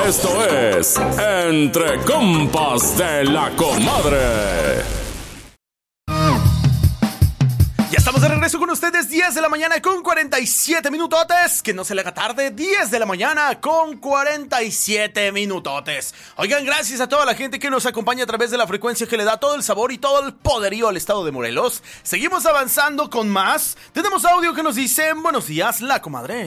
Esto es Entre Compas de la Comadre. Ya estamos de regreso con ustedes, 10 de la mañana con 47 minutotes. Que no se le haga tarde, 10 de la mañana con 47 minutotes. Oigan, gracias a toda la gente que nos acompaña a través de la frecuencia que le da todo el sabor y todo el poderío al estado de Morelos. Seguimos avanzando con más. Tenemos audio que nos dice: buenos días, la comadre.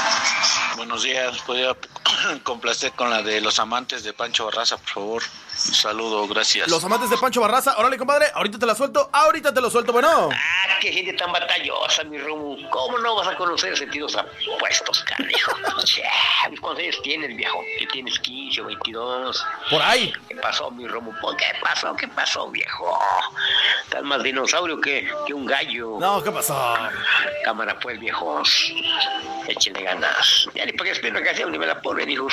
Buenos días, podría complacer con la de Los Amantes de Pancho Barraza, por favor. Un saludo, gracias. Los Amantes de Pancho Barraza, órale, compadre, ahorita te la suelto, bueno. Ah, qué gente tan batallosa, mi Romu. ¿Cómo no vas a conocer sentidos apuestos, carajo? ¿Cuántos años tienes, viejo? ¿Qué tienes, 15 o 22? Por ahí. ¿Qué pasó, mi Romu? ¿Qué pasó, viejo? Estás más dinosaurio que un gallo. No, ¿qué pasó? Cámara, pues, viejos. Échenle ganas. Ya ni para qué espero una canción ni me la ponen, hijos.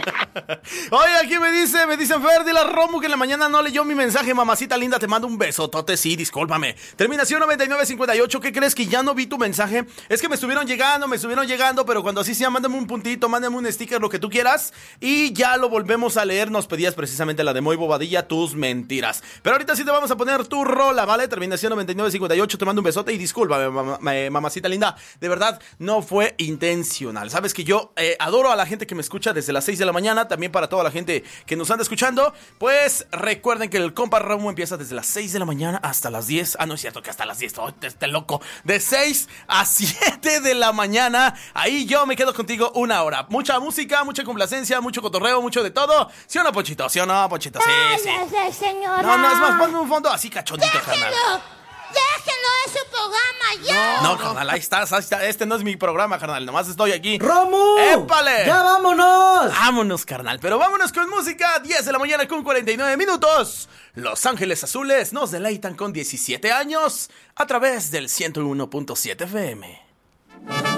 Oye, aquí me dicen Fer, dile a Romu que en la mañana no leyó mi mensaje. Mamacita linda, te mando un besotote, sí, discúlpame. Terminación 9958, ¿qué crees que ya no vi tu mensaje? Es que me estuvieron llegando, pero cuando así sea, mándame un puntito, mándame un sticker, lo que tú quieras, y ya lo volvemos a leer. Nos pedías precisamente la de Muy Bobadilla, tus mentiras. Pero ahorita sí te vamos a poner tu rola, ¿vale? Terminación 9958, te mando un besote y discúlpame, mamacita linda. De verdad, no fue intencional. Sabes que yo adoro a la gente que me escucha desde las 6 de la mañana, también para toda la gente que nos anda escuchando. Pues recuerden que el compa Romu empieza desde las 6 de la mañana hasta las 10. Ah, no es cierto que hasta las 10, este loco. De 6 a 7 de la mañana. Ahí yo me quedo contigo una hora. Mucha música, mucha complacencia, mucho cotorreo, mucho de todo. ¿Sí o no, Pochito? ¿Sí o no, Pochito? Sí, sí. Señora. No, es más, ponme un fondo así cachondito, carnal. ¡Déjenlo, es su programa ya! No, carnal, ahí estás. Este no es mi programa, carnal. Nomás estoy aquí. ¡Romu! ¡Épale! ¡Ya vámonos! Vámonos, carnal. Pero vámonos con música. 10 de la mañana con 49 minutos. Los Ángeles Azules nos deleitan con 17 años a través del 101.7 FM.